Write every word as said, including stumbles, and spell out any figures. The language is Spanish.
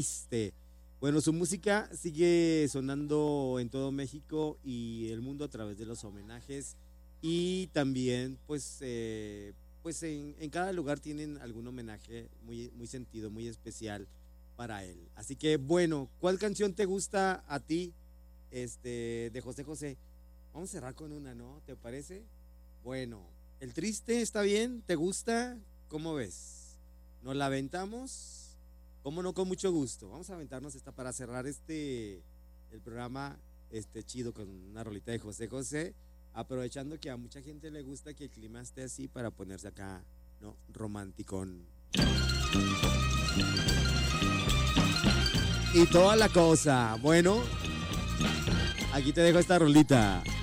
Este, bueno, su música sigue sonando en todo México y el mundo a través de los homenajes y también pues eh, pues en, en cada lugar tienen algún homenaje muy, muy sentido, muy especial para él. Así que bueno, ¿cuál canción te gusta a ti este, de José José? Vamos a cerrar con una, ¿no? ¿Te parece? Bueno, El Triste está bien, ¿te gusta? ¿Cómo ves? ¿Nos la aventamos? ¿Cómo no? Con mucho gusto. Vamos a aventarnos esta para cerrar este el programa este chido con una rolita de José José, aprovechando que a mucha gente le gusta que el clima esté así para ponerse acá, ¿no? Romanticón. Y toda la cosa. Bueno, aquí te dejo esta rolita.